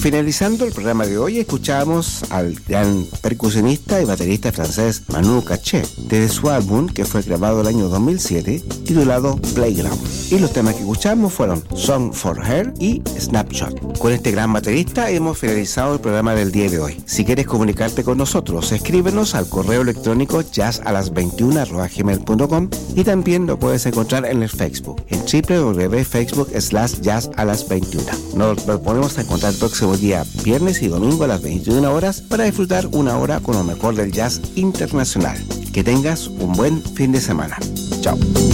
Finalizando el programa de hoy, escuchamos al gran percusionista y baterista francés Manu Katché, desde su álbum que fue grabado el año 2007, titulado Playground. Y los temas que escuchamos fueron Song for Her y Snapshot. Con este gran baterista hemos finalizado el programa del día de hoy. Si quieres comunicarte con nosotros, escríbenos al correo electrónico jazzalas21@gmail.com y también lo puedes encontrar en el Facebook, en www.facebook/jazzalas21. Nos ponemos a encontrar el próximo día viernes y domingo a las 21 horas para disfrutar una hora con lo mejor del jazz internacional. Que tengas un buen fin de semana. Chao.